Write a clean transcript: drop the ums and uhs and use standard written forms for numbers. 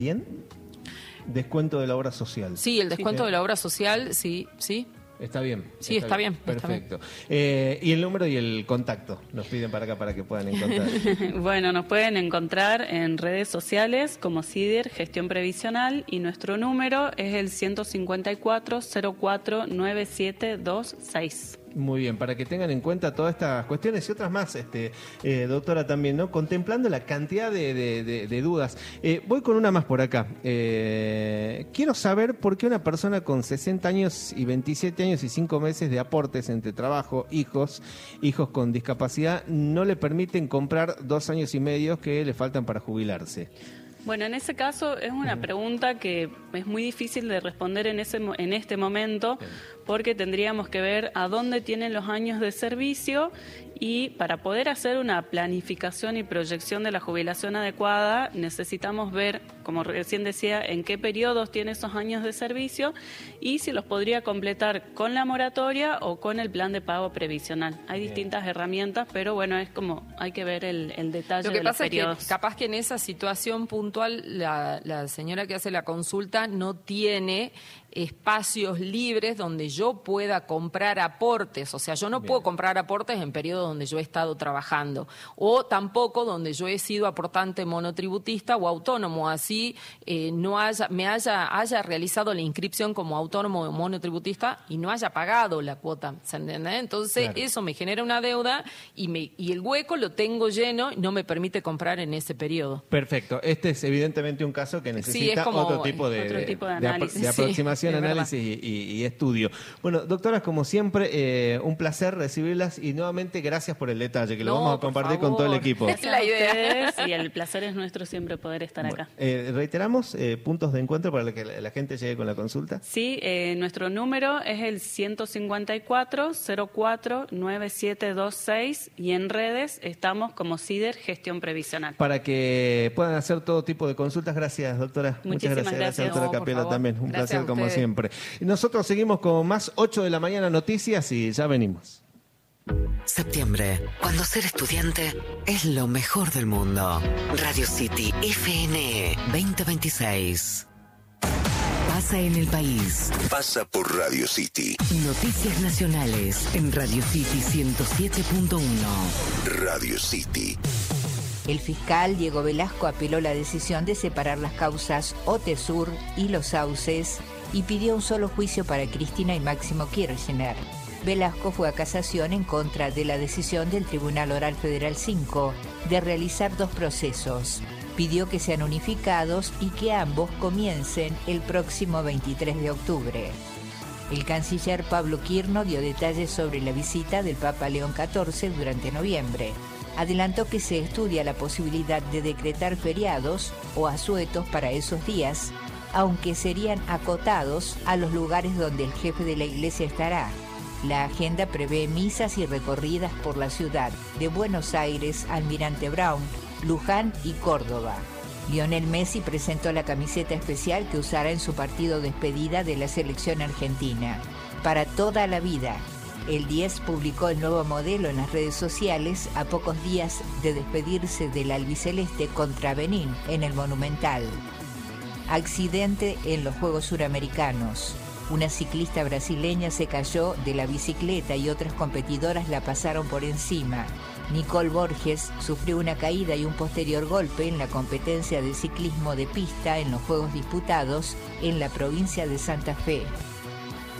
¿Bien? Descuento de la obra social. Sí, el descuento de la obra social, sí. Está bien. Sí, está bien. Perfecto. Y el número y el contacto nos piden para acá para que puedan encontrar. Bueno, nos pueden encontrar en redes sociales como CIDER, Gestión Previsional, y nuestro número es el 154-04-9726. Muy bien, para que tengan en cuenta todas estas cuestiones y otras más, doctora, también, ¿no? Contemplando la cantidad de dudas. Voy con una más por acá. Quiero saber por qué una persona con 60 años y 27 años y 5 meses de aportes entre trabajo, hijos con discapacidad, no le permiten comprar 2 años y medio que le faltan para jubilarse. Bueno, en ese caso es una pregunta que es muy difícil de responder en este momento, porque tendríamos que ver a dónde tienen los años de servicio, y para poder hacer una planificación y proyección de la jubilación adecuada necesitamos ver, como recién decía, en qué periodos tiene esos años de servicio y si los podría completar con la moratoria o con el plan de pago previsional. Hay distintas herramientas, pero bueno, es como hay que ver el detalle de los periodos. Lo que pasa es que capaz que en esa situación puntual la señora que hace la consulta no tiene espacios libres donde yo pueda comprar aportes. O sea, yo no puedo comprar aportes en periodos donde yo he estado trabajando, o tampoco donde yo he sido aportante monotributista o autónomo, así haya realizado la inscripción como autónomo o monotributista y no haya pagado la cuota, ¿se entiende? Entonces eso me genera una deuda y el hueco lo tengo lleno y no me permite comprar en ese periodo. Perfecto. Este es evidentemente un caso que necesita otro tipo de análisis, de aproximación, análisis y estudio. Bueno, doctoras, como siempre, un placer recibirlas y nuevamente gracias por el detalle, que lo vamos a compartir con todo el equipo. Es la idea. Y el placer es nuestro siempre poder estar acá. Reiteramos, puntos de encuentro para que la gente llegue con la consulta. Sí, nuestro número es el 154-04-9726 y en redes estamos como CIDER Gestión Previsional. Para que puedan hacer todo tipo de consultas. Gracias, doctora. Muchas gracias, doctora Capielo, también. Un placer como siempre. Y nosotros seguimos con más 8 de la mañana noticias y ya venimos. Septiembre, cuando ser estudiante es lo mejor del mundo. Radio City FN 2026. Pasa en el país. Pasa por Radio City. Noticias nacionales en Radio City 107.1. Radio City. El fiscal Diego Velasco apeló la decisión de separar las causas Otesur y Los Sauces y pidió un solo juicio para Cristina y Máximo Kirchner. Velasco fue a casación en contra de la decisión del Tribunal Oral Federal 5 de realizar 2 procesos. Pidió que sean unificados y que ambos comiencen el próximo 23 de octubre. El canciller Pablo Quirno dio detalles sobre la visita del Papa León XIV durante noviembre. Adelantó que se estudia la posibilidad de decretar feriados o asuetos para esos días, aunque serían acotados a los lugares donde el jefe de la Iglesia estará. La agenda prevé misas y recorridas por la ciudad de Buenos Aires, Almirante Brown, Luján y Córdoba. Lionel Messi presentó la camiseta especial que usará en su partido despedida de la selección argentina. Para toda la vida. El 10 publicó el nuevo modelo en las redes sociales a pocos días de despedirse del albiceleste contra Benín en el Monumental. Accidente en los Juegos Suramericanos. Una ciclista brasileña se cayó de la bicicleta y otras competidoras la pasaron por encima. Nicole Borges sufrió una caída y un posterior golpe en la competencia de ciclismo de pista en los Juegos disputados en la provincia de Santa Fe.